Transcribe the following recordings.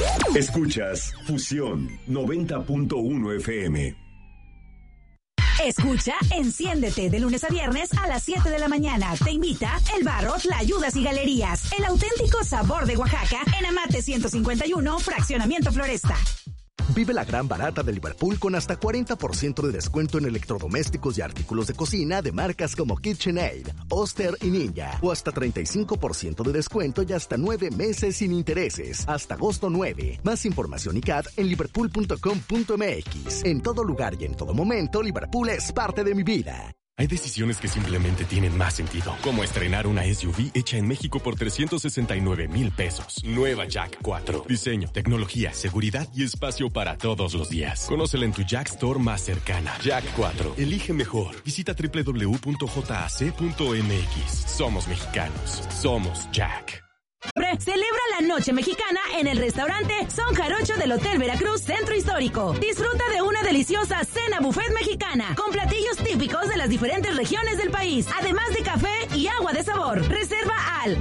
Escuchas Fusión 90.1 FM. Escucha Enciéndete de lunes a viernes a las 7 de la mañana. Te invita El Barro, Tlayudas y Galerías. El auténtico sabor de Oaxaca en Amate 151, Fraccionamiento Floresta. Vive la gran barata de Liverpool con hasta 40% de descuento en electrodomésticos y artículos de cocina de marcas como KitchenAid, Oster y Ninja. O hasta 35% de descuento y hasta 9 meses sin intereses. Hasta agosto 9. Más información y CAT en liverpool.com.mx. En todo lugar y en todo momento, Liverpool es parte de mi vida. Hay decisiones que simplemente tienen más sentido, como estrenar una SUV hecha en México por 369,000 pesos. Nueva Jack 4. Diseño, tecnología, seguridad y espacio para todos los días. Conócela en tu Jack Store más cercana. Jack 4. Elige mejor. Visita www.jac.mx. Somos mexicanos. Somos Jack. Celebra la Noche Mexicana en el restaurante Son Jarocho del Hotel Veracruz Centro Histórico. Disfruta de una deliciosa cena buffet mexicana con platillos típicos de las diferentes regiones del país, además de café y agua de sabor. Reserva al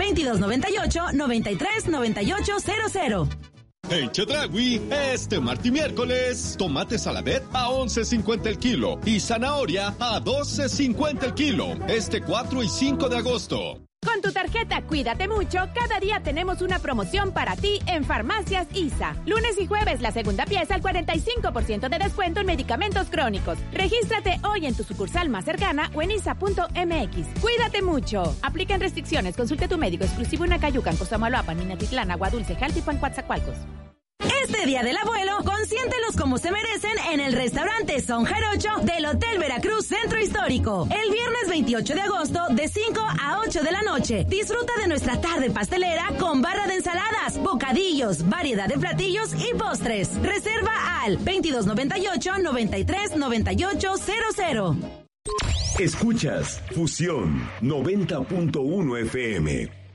2298-939800. En Chedraui, este martes y miércoles, tomate saladet a 11.50 el kilo y zanahoria a 12.50 el kilo. Este 4 y 5 de agosto. Con tu tarjeta Cuídate Mucho, cada día tenemos una promoción para ti en Farmacias ISA. Lunes y jueves, la segunda pieza al 45% de descuento en medicamentos crónicos. Regístrate hoy en tu sucursal más cercana o en isa.mx. Cuídate mucho. Aplican restricciones. Consulte tu médico exclusivo en Acayucan, Cosamaloapan, Minatitlán, Agua Dulce, Jaltipan, Coatzacoalcos. Este Día del Abuelo, consiéntelos como se merecen en el restaurante Son Jarocho del Hotel Veracruz Centro Histórico. El viernes 28 de agosto de 5 a 8 de la noche. Disfruta de nuestra tarde pastelera con barra de ensaladas, bocadillos, variedad de platillos y postres. Reserva al 2298-939800. Escuchas Fusión 90.1 FM.